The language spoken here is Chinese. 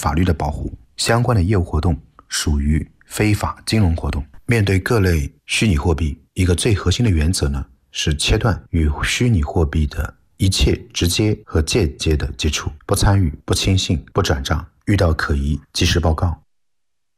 法律的保护，相关的业务活动属于非法金融活动。面对各类虚拟货币，一个最核心的原则呢，是切断与虚拟货币的一切直接和间接的接触，不参与、不轻信、不转账，遇到可疑及时报告。